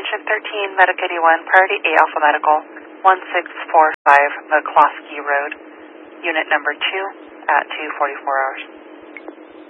Attention 13, Medic 81, Priority A Alpha Medical, 1645 McCloskey Road, Unit number 2 at 2:44 hours.